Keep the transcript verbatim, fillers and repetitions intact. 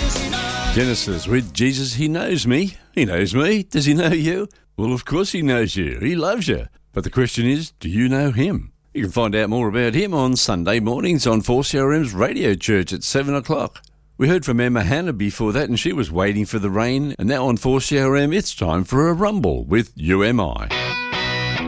Genesis with Jesus, He knows me. He knows me. Does He know you? Well, of course He knows you. He loves you. But the question is, do you know Him? You can find out more about Him on Sunday mornings on four C R M's Radio Church at seven o'clock. We heard from Emma Hannah before that, and she was waiting for the rain. And now on four C R M, it's time for a rumble with U M I.